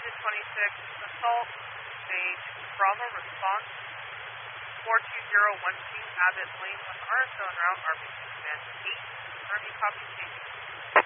Engine 26, assault, stage, Bravo response, 42012, Abbott Lane, West RSO en route, RPC command 8, Army copy station.